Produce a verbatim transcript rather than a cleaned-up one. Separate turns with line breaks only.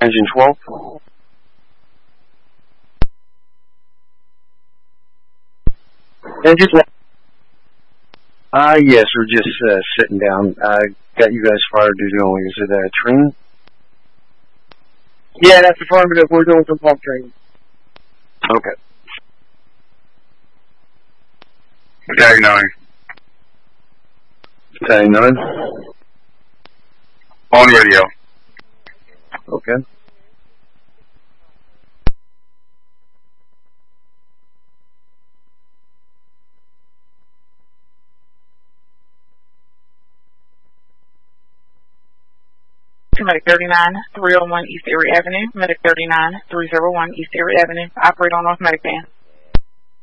Engine twelve.
Engine twelve.
Uh, yes, we're just uh, sitting down. I uh, got you guys fire duty only. Is it a training?
Yeah, that's affirmative. We're doing some pump training.
Okay.
Tag nine.
Tag nine.
On radio.
Okay.
Medic thirty-nine, three oh one East Erie Avenue. Medic thirty-nine, three oh one East Erie Avenue. Operate on North Medic Van.